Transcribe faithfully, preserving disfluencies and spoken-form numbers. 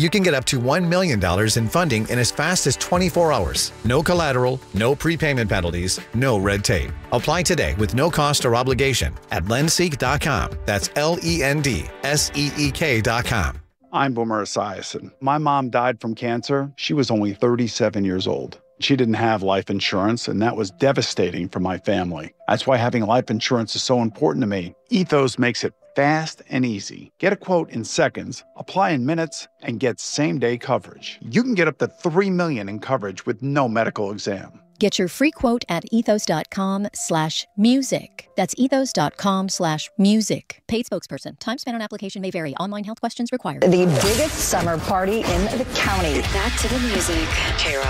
You can get up to one million dollars in funding in as fast as twenty-four hours. No collateral, no prepayment penalties, no red tape. Apply today with no cost or obligation at lendseek dot com. That's L E N D S E E K dot com. I'm Boomer Esiason. My mom died from cancer. She was only thirty-seven years old. She didn't have life insurance, and that was devastating for my family. That's why having life insurance is so important to me. Ethos makes it fast and easy. Get a quote in seconds, apply in minutes, and get same-day coverage. You can get up to three million dollars in coverage with no medical exam. Get your free quote at ethos.com slash music. That's ethos.com slash music. Paid spokesperson. Time spent on application may vary. Online health questions required. The biggest summer party in the county. Back to the music. K-Rock.